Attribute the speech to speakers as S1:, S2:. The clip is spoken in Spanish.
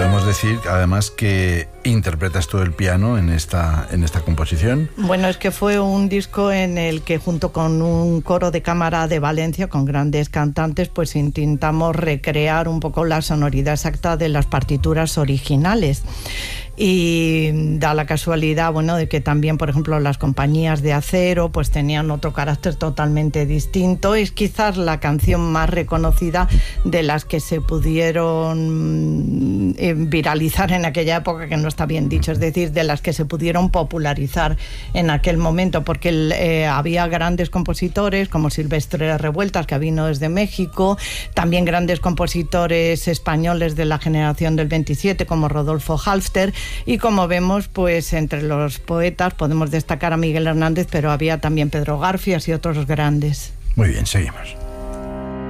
S1: podemos decir, además, que interpretas tú el piano en esta composición.
S2: Bueno, es que fue un disco en el que, junto con un coro de cámara de Valencia, con grandes cantantes, pues intentamos recrear un poco la sonoridad exacta de las partituras originales. Y da la casualidad, bueno, de que también, por ejemplo, las compañías de acero pues tenían otro carácter totalmente distinto. Es quizás la canción más reconocida de las que se pudieron viralizar en aquella época, que no está bien dicho, es decir, de las que se pudieron popularizar en aquel momento, porque había grandes compositores como Silvestre Revueltas, que vino desde México, también grandes compositores españoles de la generación del 27 como Rodolfo Halfter. Y como vemos, pues entre los poetas podemos destacar a Miguel Hernández, pero había también Pedro Garfias y otros grandes.
S1: Muy bien, seguimos.